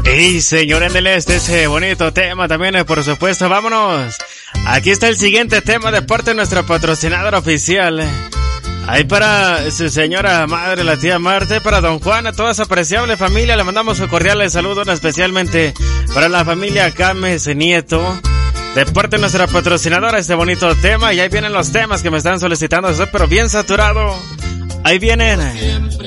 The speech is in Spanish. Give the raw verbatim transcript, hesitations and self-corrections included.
Y señor en el este, ese bonito tema también, por supuesto. Vámonos. Aquí está el siguiente tema de parte de nuestra patrocinadora oficial. Ahí para su señora madre, la tía Marte, para don Juan, a toda esa apreciable familia, le mandamos un cordial saludo, especialmente para la familia Cames Nieto. De parte de nuestra patrocinadora, este bonito tema. Y ahí vienen los temas que me están solicitando, estoy pero bien saturado. Ahí vienen.